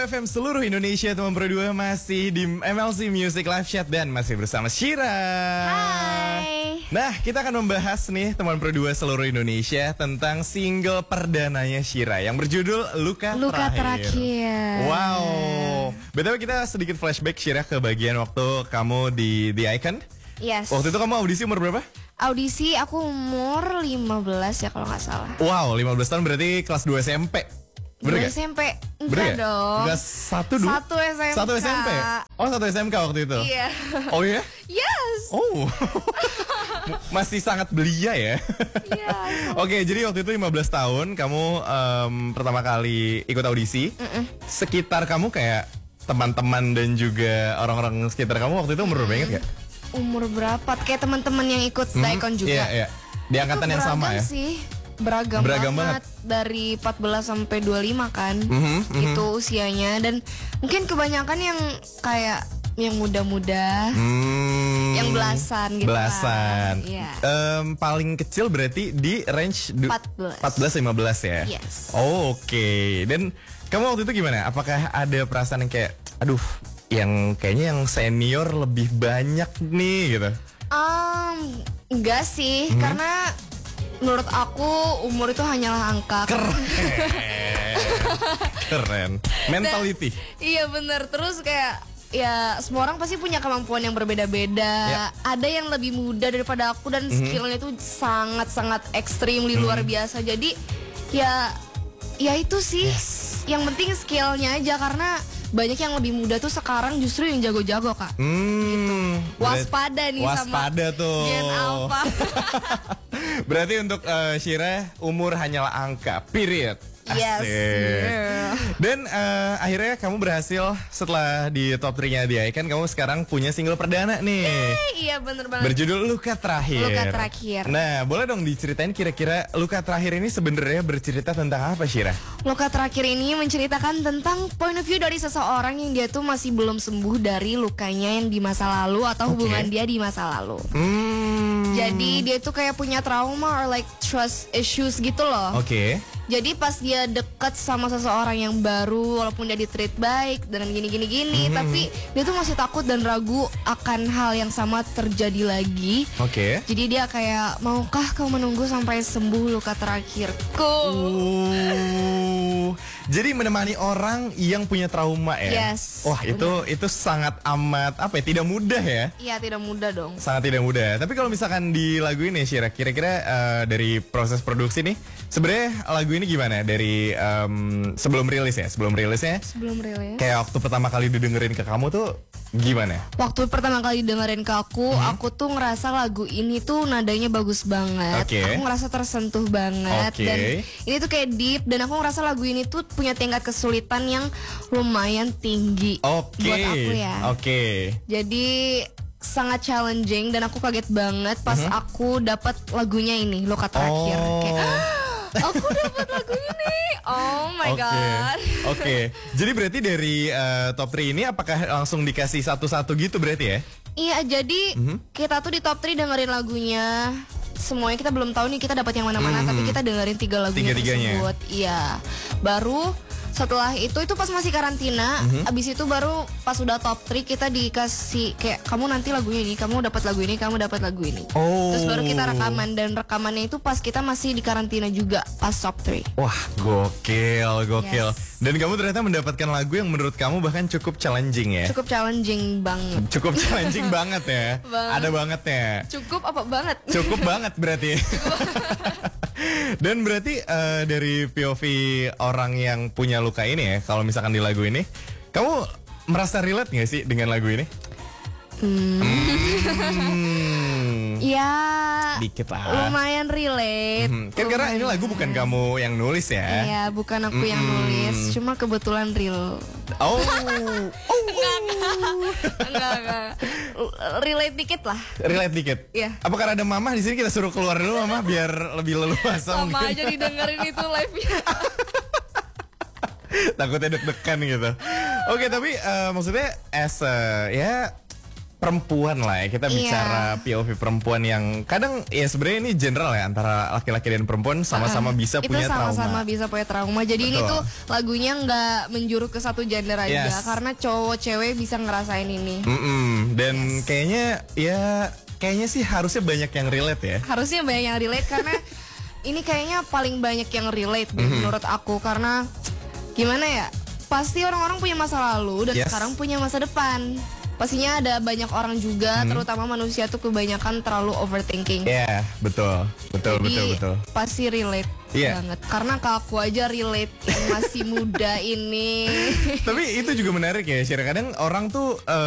92 FM seluruh Indonesia, teman Pro 2 masih di MLC Music Live Chat dan masih bersama Shira. Hai. Nah, kita akan membahas nih teman Pro 2 seluruh Indonesia tentang single perdananya Shira yang berjudul Luka Terakhir. Wow. BTW kita sedikit flashback Shira ke bagian waktu kamu di The Icon. Yes. Waktu itu kamu audisi umur berapa? Audisi aku umur 15 ya kalau nggak salah. Wow, 15 tahun berarti kelas 2 SMP. Bener gak? SMP. Bener Enggak dong. Kelas 1 dulu? 1 SMK. 1 SMP? Oh, 1 SMK waktu itu? Iya. Oh iya? Yes. Oh. Masih sangat belia ya? Iya. Oke, jadi waktu itu 15 tahun kamu pertama kali ikut audisi. Sekitar kamu kayak teman-teman dan juga orang-orang sekitar kamu waktu itu umur berapa ingat gak? Umur berapa? Kayak teman-teman yang ikut Daikon juga. Iya, iya. Di angkatan yang sama ya? Sih. Beragam banget. Dari 14 sampai 25 kan. Itu usianya. Dan mungkin kebanyakan yang kayak yang muda-muda, yang belasan gitu. Belasan. Iya. Paling kecil berarti di range 14-15 ya? Yes. Oh, oke. Dan kamu waktu itu gimana? Apakah ada perasaan yang kayak, aduh, yang kayaknya yang senior lebih banyak nih gitu? Enggak sih, karena menurut aku umur itu hanyalah angka. Keren. Mentality. Iya bener. Terus kayak ya semua orang pasti punya kemampuan yang berbeda-beda. Ada yang lebih muda daripada aku dan skillnya itu sangat-sangat ekstrim, luar biasa. Jadi ya itu sih. Yang penting skillnya aja, karena banyak yang lebih muda tuh sekarang justru yang jago-jago Kak. Gitu. Waspada nih waspada sama tuh. Gen Alpha. Berarti untuk Shira umur hanyalah angka, period. Yes. Dan akhirnya kamu berhasil setelah di top 3-nya di Icon, kamu sekarang punya single perdana nih. Iya bener banget. Berjudul Luka Terakhir. Luka Terakhir. Nah, boleh dong diceritain kira-kira Luka Terakhir ini sebenarnya bercerita tentang apa, Shira? Luka Terakhir ini menceritakan tentang point of view dari seseorang yang dia tuh masih belum sembuh dari lukanya yang di masa lalu atau hubungan dia di masa lalu. Jadi dia tuh kayak punya trauma or like trust issues gitu loh. Oke. Jadi pas dia deket sama seseorang yang baru, walaupun dia di-treat baik dan gini, tapi dia tuh masih takut dan ragu akan hal yang sama terjadi lagi. Oke. Jadi dia kayak, maukah kau menunggu sampai sembuh luka terakhirku? Jadi menemani orang yang punya trauma ya. Yes. Wah, itu sangat amat tidak mudah ya? Iya, tidak mudah dong. Sangat tidak mudah. Tapi kalau misalkan di lagu ini Shira, kira-kira dari proses produksi nih, sebenarnya lagu ini gimana dari sebelum rilisnya? Sebelum rilis. Kayak waktu pertama kali didengerin ke kamu tuh gimana? Waktu pertama kali dengerin ke aku tuh ngerasa lagu ini tuh nadanya bagus banget. Aku ngerasa tersentuh banget. Dan ini tuh kayak deep, dan aku ngerasa lagu ini tuh punya tingkat kesulitan yang lumayan tinggi buat aku ya. Jadi sangat challenging dan aku kaget banget pas aku dapat lagunya ini, Luka Terakhir. Kayak aku dapat lagu ini. Oh my god. Jadi berarti dari top 3 ini apakah langsung dikasih satu-satu gitu berarti ya? Iya, jadi kita tuh di top 3 dengerin lagunya. Semuanya kita belum tahu nih kita dapat yang mana-mana, tapi kita dengerin 3 lagunya tersebut. Iya. Baru setelah itu pas masih karantina, abis itu baru pas udah top 3 kita dikasih kayak, kamu nanti lagunya ini, kamu dapat lagu ini, kamu dapat lagu ini. Terus baru kita rekaman, dan rekamannya itu pas kita masih di karantina juga pas top 3. Wah, gokil. Yes. Dan kamu ternyata mendapatkan lagu yang menurut kamu bahkan cukup challenging ya? Cukup challenging banget. Cukup challenging banget ya? Ada bangetnya. Cukup apa banget? Cukup banget berarti. Dan berarti dari POV orang yang punya luka ini ya, kalau misalkan di lagu ini, kamu merasa relate gak sih dengan lagu ini? Ya, dikit lah. Lumayan relate. Kan karena ini lagu bukan kamu yang nulis ya? Iya, bukan aku yang nulis, cuma kebetulan real. Enggak. Relate dikit lah. Relate dikit. Iya. Apa karena ada mama di sini kita suruh keluar dulu, mama, biar lebih leluasa? Sama mungkin aja didengerin itu live-nya. Takutnya deg-degan gitu. Oke, tapi maksudnya perempuan lah ya. Kita bicara POV perempuan yang kadang ya sebenarnya ini general ya antara laki-laki dan perempuan sama-sama bisa punya trauma. Itu sama-sama bisa punya trauma. Jadi ini tuh lagunya nggak menjuruk ke satu genre aja karena cowok cewek bisa ngerasain ini. Dan kayaknya sih harusnya banyak yang relate ya. Harusnya banyak yang relate karena ini kayaknya paling banyak yang relate deh menurut aku karena gimana ya? Pasti orang-orang punya masa lalu dan sekarang punya masa depan. Pastinya ada banyak orang juga, terutama manusia tuh kebanyakan terlalu overthinking. Iya, betul. Jadi, pasti relate banget. Karena ke aku aja relate yang masih muda ini. Tapi itu juga menarik ya, Syira. Kadang orang tuh